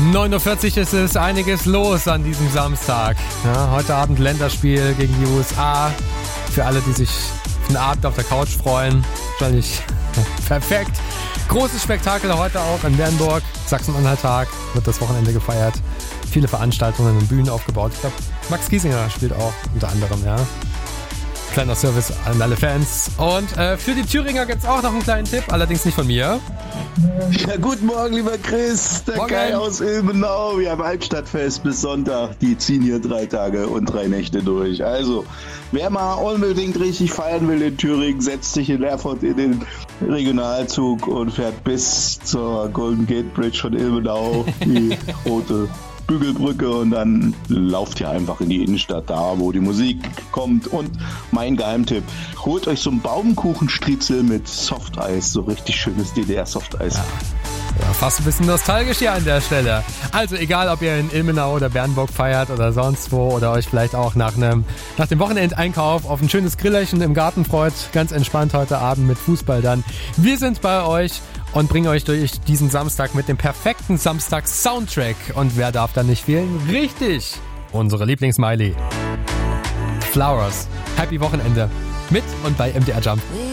9:40 Uhr ist es, einiges los an diesem Samstag. Ja, heute Abend Länderspiel gegen die USA. Für alle, die sich auf den Abend auf der Couch freuen. Wahrscheinlich perfekt. Großes Spektakel heute auch in Bernburg. Sachsen-Anhalt-Tag wird das Wochenende gefeiert. Viele Veranstaltungen und Bühnen aufgebaut. Ich glaube, Max Giesinger spielt auch unter anderem, ja. Kleiner Service an alle Fans. Und für die Thüringer gibt es auch noch einen kleinen Tipp, allerdings nicht von mir. Ja, guten Morgen, lieber Chris. Der Morgen. Kai aus Ilmenau. Wir haben Albstadtfest bis Sonntag. Die ziehen hier 3 Tage und 3 Nächte durch. Also, wer mal unbedingt richtig feiern will in Thüringen, setzt sich in Erfurt in den Regionalzug und fährt bis zur Golden Gate Bridge von Ilmenau, die rote Bügelbrücke, und dann lauft ihr einfach in die Innenstadt, da wo die Musik kommt. Und mein Geheimtipp, holt euch so einen Baumkuchenstriezel mit Softeis, so richtig schönes DDR-Softeis. Ja, fast ein bisschen nostalgisch hier an der Stelle. Also egal, ob ihr in Ilmenau oder Bernburg feiert oder sonst wo oder euch vielleicht auch nach dem Wochenendeinkauf auf ein schönes Grillerchen im Garten freut, ganz entspannt heute Abend mit Fußball dann. Wir sind bei euch und bringen euch durch diesen Samstag mit dem perfekten Samstags-Soundtrack. Und wer darf da nicht fehlen? Richtig! Unsere Lieblings-Miley. Flowers. Happy Wochenende. Mit und bei MDR Jump.